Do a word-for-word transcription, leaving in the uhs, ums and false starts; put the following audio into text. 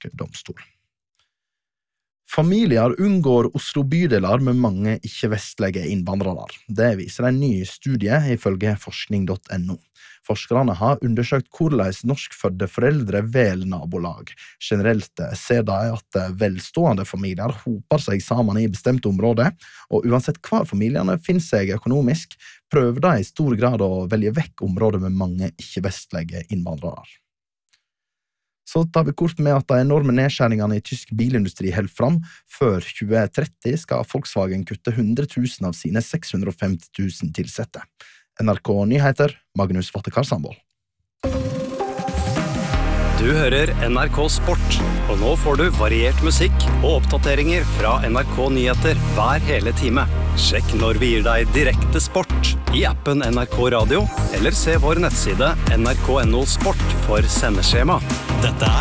norsk domstol. Familier unngår Oslo bydeler med mange ikke-vestlige innvandrere. Det viser en ny studie ifølge forskning punktum no. Forskerne har undersøkt hvordan norskfødte foreldre vel nabolag. Generelt ser de at velstående familier hoper seg sammen i bestemte områder, og uansett hva familiene finner seg økonomisk, prøver de i stor grad å velge vekk områder med mange ikke-vestlige innvandrere. Så tar vi kort med at de enorme nedskjæringene i tysk bilindustri helt fram. Før tjue tretti skal Volkswagen kutte hundre tusen av sine seks hundre og femti tusen tilsette. N R K Nyheter, Magnus Vattekar Sandvold. Du hører N R K Sport, og nå får du variert musikk og oppdateringer fra N R K Nyheter hver hele time. Sjekk når vi gir deg direkte sport i appen N R K Radio, eller se vår nettside N R K punktum no sport for sendeskjema. Dette er